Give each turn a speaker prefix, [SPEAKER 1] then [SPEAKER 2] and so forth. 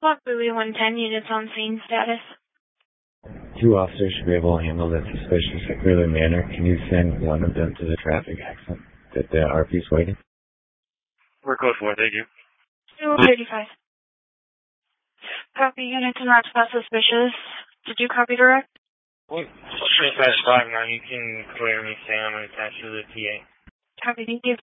[SPEAKER 1] Block Buoy 110 units on scene status.
[SPEAKER 2] 2 officers should be able to handle that suspicious secluded manner. Can you send one of them to the traffic exit that the RP's waiting?
[SPEAKER 3] We're close one, thank you.
[SPEAKER 1] 235. Copy, units and route spot suspicious. Did you copy direct?
[SPEAKER 3] What? Straight past 5 now, you can clear me, Sam, and attach to the TA.
[SPEAKER 1] Copy, thank you.